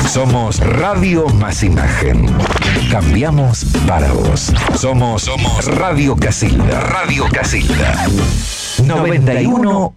Somos Radio Más Imagen. Cambiamos para vos. Somos Radio Casilda. Radio Casilda. 91.3.